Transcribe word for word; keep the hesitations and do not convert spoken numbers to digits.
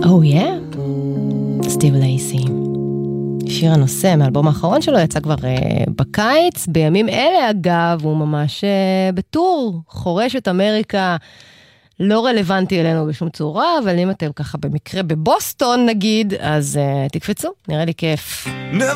Oh yeah? סטיב לייסי. שיר הנושא מאלבום האחרון שלו יצא כבר uh, בקיץ, בימים אלה אגב, הוא ממש uh, בטור, חורש את אמריקה, לא רלוונטי אלינו בשום צורה, אבל אם אתם ככה במקרה בבוסטון נגיד, אז uh, תקפצו, נראה לי כיף.